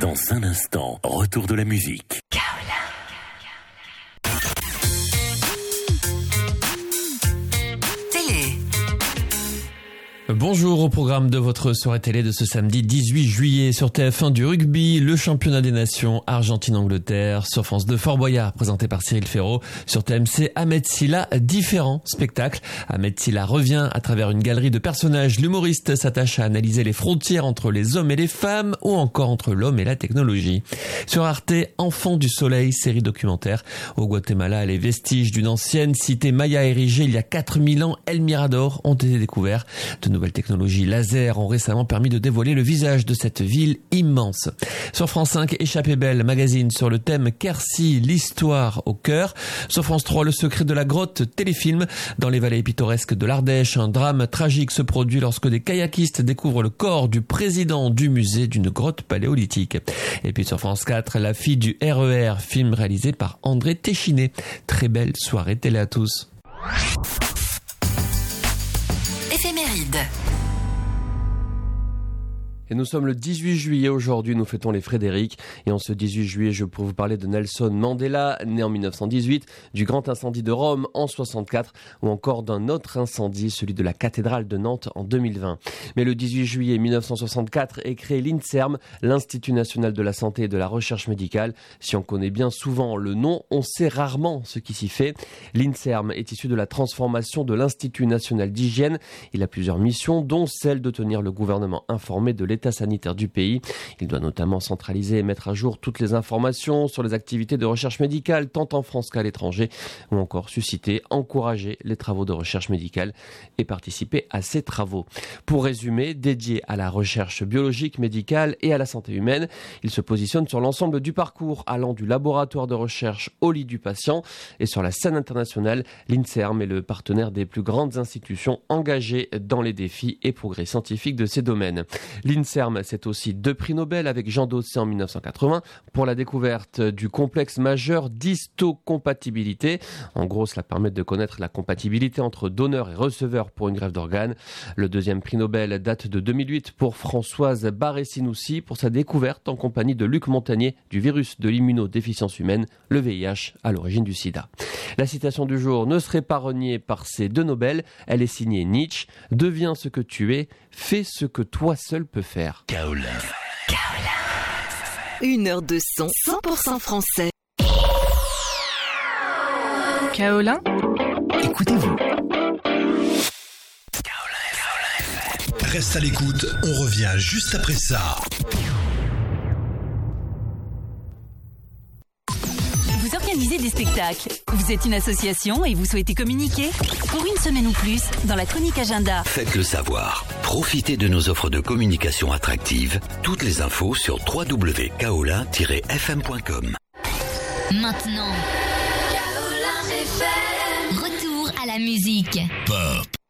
Dans un instant, retour de la musique. Bonjour, au programme de votre soirée télé de ce samedi 18 juillet sur TF1 du rugby, le championnat des nations Argentine-Angleterre sur France 2 Fort Boyard présenté par Cyril Ferraud, sur TMC Ahmed Silla, différents spectacles. Ahmed Silla revient à travers une galerie de personnages. L'humoriste s'attache à analyser les frontières entre les hommes et les femmes ou encore entre l'homme et la technologie. Sur Arte, Enfants du Soleil, série documentaire. Au Guatemala, les vestiges d'une ancienne cité maya érigée il y a 4000 ans, El Mirador, ont été découverts. De nouvelles technologies laser ont récemment permis de dévoiler le visage de cette ville immense. Sur France 5, Échappée belle, magazine sur le thème Quercy, l'histoire au cœur. Sur France 3, Le secret de la grotte, téléfilm. Dans les vallées pittoresques de l'Ardèche, un drame tragique se produit lorsque des kayakistes découvrent le corps du président du musée d'une grotte paléolithique. Et puis sur France 4, La fille du RER, film réalisé par André Téchiné. Très belle soirée télé à tous. Éphéméride. Et nous sommes le 18 juillet aujourd'hui, nous fêtons les Frédéric. Et en ce 18 juillet, je peux vous parler de Nelson Mandela, né en 1918, du grand incendie de Rome en 64, ou encore d'un autre incendie, celui de la cathédrale de Nantes en 2020. Mais le 18 juillet 1964 est créé l'INSERM, l'Institut national de la santé et de la recherche médicale. Si on connaît bien souvent le nom, on sait rarement ce qui s'y fait. L'INSERM est issu de la transformation de l'Institut national d'hygiène. Il a plusieurs missions, dont celle de tenir le gouvernement informé de l'état sanitaire du pays. Il doit notamment centraliser et mettre à jour toutes les informations sur les activités de recherche médicale, tant en France qu'à l'étranger, ou encore susciter, encourager les travaux de recherche médicale et participer à ces travaux. Pour résumer, dédié à la recherche biologique, médicale et à la santé humaine, il se positionne sur l'ensemble du parcours allant du laboratoire de recherche au lit du patient. Et sur la scène internationale, l'INSERM est le partenaire des plus grandes institutions engagées dans les défis et progrès scientifiques de ces domaines. L'INSERM, c'est aussi 2 prix Nobel avec Jean Dosset en 1980 pour la découverte du complexe majeur d'histocompatibilité. En gros, cela permet de connaître la compatibilité entre donneur et receveur pour une greffe d'organes. Le 2e prix Nobel date de 2008 pour Françoise Barré-Sinoussi pour sa découverte en compagnie de Luc Montagnier du virus de l'immunodéficience humaine, le VIH, à l'origine du sida. La citation du jour ne serait pas reniée par ces 2 Nobel. Elle est signée Nietzsche. Deviens ce que tu es, fais ce que toi seul peux faire. Kaolin. 1 heure de son 100% français. Kaolin, Écoutez-vous. Reste à l'écoute, on revient juste après ça. Vous organisez des spectacles, vous êtes une association et vous souhaitez communiquer? Pour une semaine ou plus, dans la chronique agenda. Faites-le savoir. Profitez de nos offres de communication attractives. Toutes les infos sur www.kaolin-fm.com. Maintenant, retour à la musique. Pop.